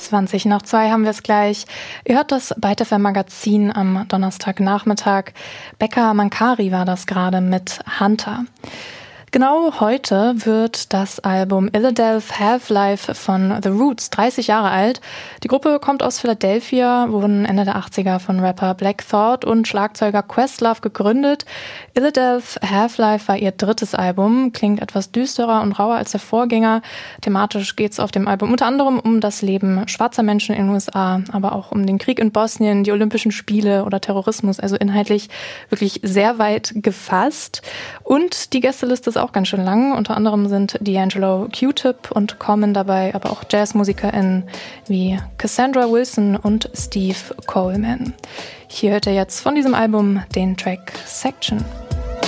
20:20 haben wir es gleich. Ihr hört das Byte FM Magazin am Donnerstagnachmittag. Becca Mankari war das gerade mit Hunter. Genau heute wird das Album Illadelph Half-Life von The Roots 30 Jahre alt. Die Gruppe kommt aus Philadelphia, wurden Ende der 80er von Rapper Black Thought und Schlagzeuger Questlove gegründet. Illadelph Half-Life war ihr drittes Album, klingt etwas düsterer und rauer als der Vorgänger. Thematisch geht es auf dem Album unter anderem um das Leben schwarzer Menschen in den USA, aber auch um den Krieg in Bosnien, die Olympischen Spiele oder Terrorismus, also inhaltlich wirklich sehr weit gefasst. Und die Gästeliste ist auch ganz schön lang. Unter anderem sind D'Angelo, Q-Tip und Common dabei, aber auch JazzmusikerInnen wie Cassandra Wilson und Steve Coleman. Hier hört ihr jetzt von diesem Album den Track Section.